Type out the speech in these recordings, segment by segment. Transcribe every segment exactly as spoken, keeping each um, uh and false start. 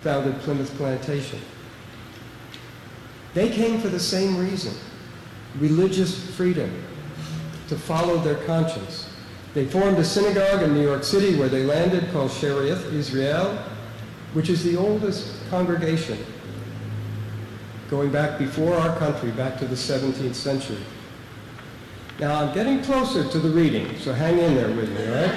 founded Plymouth Plantation. They came for the same reason, religious freedom, to follow their conscience. They formed a synagogue in New York City where they landed called Shearith Israel, which is the oldest congregation going back before our country, back to the seventeenth century. Now I'm getting closer to the reading, so hang in there with me, all right?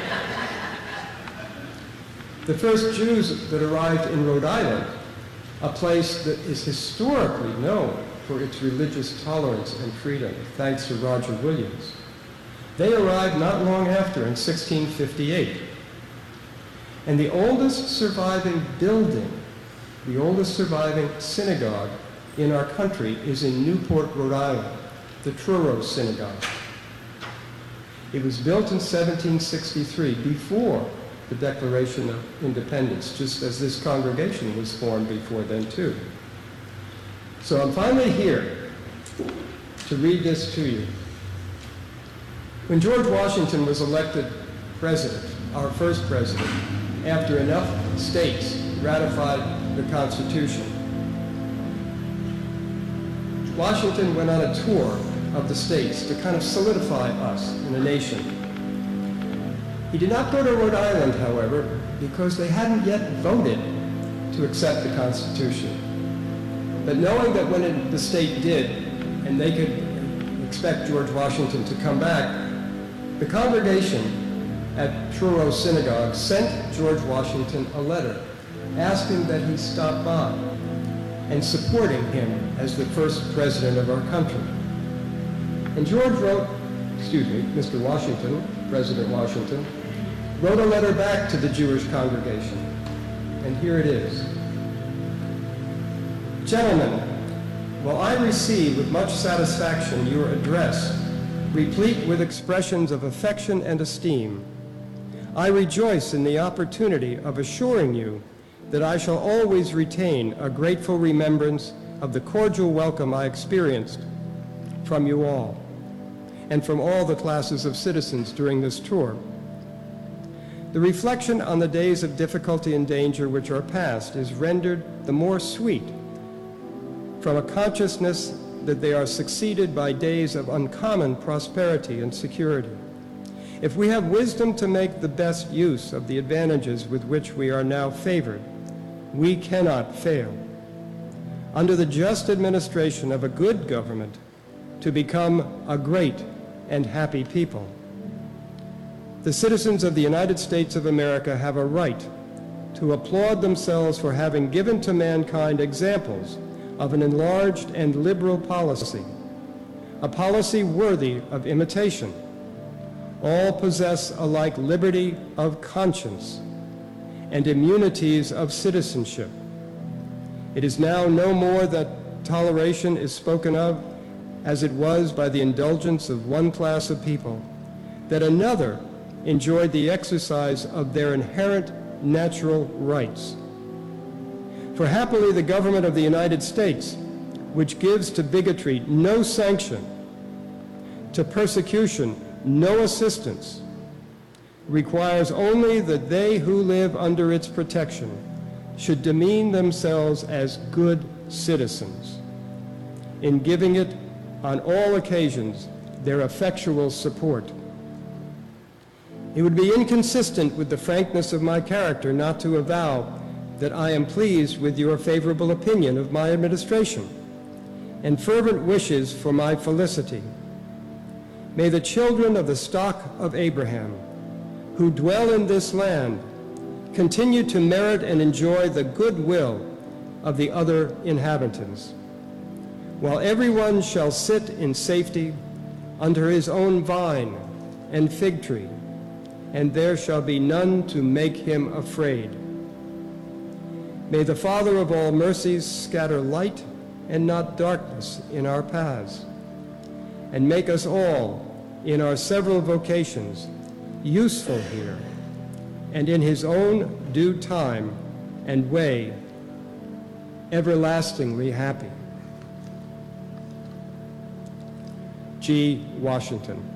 The first Jews that arrived in Rhode Island, a place that is historically known for its religious tolerance and freedom, thanks to Roger Williams. They arrived not long after, in sixteen fifty-eight. And the oldest surviving building, the oldest surviving synagogue in our country is in Newport, Rhode Island, the Truro Synagogue. It was built in seventeen sixty-three, before the Declaration of Independence, just as this congregation was formed before then too. So I'm finally here to read this to you. When George Washington was elected president, our first president, after enough states ratified the Constitution, Washington went on a tour of the states to kind of solidify us in a nation. He did not go to Rhode Island, however, because they hadn't yet voted to accept the Constitution. But knowing that when it, the state did, and they could expect George Washington to come back, the congregation at Truro Synagogue sent George Washington a letter asking that he stop by and supporting him as the first president of our country. And George wrote, excuse me, Mister Washington, President Washington, wrote a letter back to the Jewish congregation. And here it is. Gentlemen, while I receive with much satisfaction your address, replete with expressions of affection and esteem, I rejoice in the opportunity of assuring you that I shall always retain a grateful remembrance of the cordial welcome I experienced from you all, and from all the classes of citizens during this tour. The reflection on the days of difficulty and danger which are past is rendered the more sweet from a consciousness that they are succeeded by days of uncommon prosperity and security. If we have wisdom to make the best use of the advantages with which we are now favored, we cannot fail, under the just administration of a good government, to become a great and happy people. The citizens of the United States of America have a right to applaud themselves for having given to mankind examples of an enlarged and liberal policy, a policy worthy of imitation. All possess alike liberty of conscience and immunities of citizenship. It is now no more that toleration is spoken of as it was by the indulgence of one class of people, that another enjoyed the exercise of their inherent natural rights. For happily the government of the United States, which gives to bigotry no sanction, to persecution no assistance, requires only that they who live under its protection should demean themselves as good citizens, in giving it on all occasions their effectual support. It would be inconsistent with the frankness of my character not to avow that I am pleased with your favorable opinion of my administration and fervent wishes for my felicity. May the children of the stock of Abraham, who dwell in this land, continue to merit and enjoy the goodwill of the other inhabitants, while everyone shall sit in safety under his own vine and fig tree, and there shall be none to make him afraid. May the Father of all mercies scatter light and not darkness in our paths, and make us all, in our several vocations, useful here, and in his own due time and way, everlastingly happy. G. Washington.